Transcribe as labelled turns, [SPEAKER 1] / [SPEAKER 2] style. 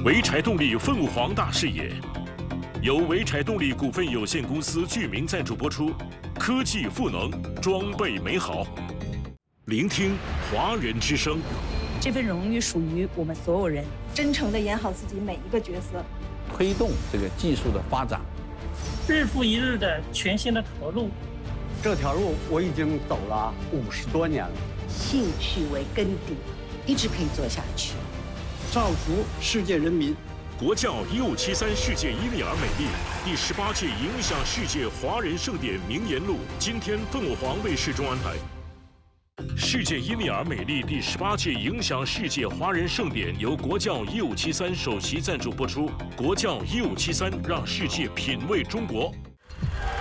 [SPEAKER 1] 潍柴动力凤凰大视野，由潍柴动力股份有限公司剧名赞助播出。科技赋能，装备美好，聆听华人之声。
[SPEAKER 2] 这份荣誉属于我们所有人，
[SPEAKER 3] 真诚地演好自己每一个角色，
[SPEAKER 4] 推动这个技术的发展，
[SPEAKER 5] 日复一日的全心的投入。
[SPEAKER 6] 这条路我已经走了50多年了，
[SPEAKER 7] 兴趣为根底，一直可以做下去。
[SPEAKER 8] 造福世界人民。
[SPEAKER 1] 国教1573世界伊丽尔美丽第18届影响世界华人盛典名言录，今天凤凰卫视中安台。世界伊丽尔美丽第18届影响世界华人盛典由国教1573首席赞助播出。国教1573让世界品味中国。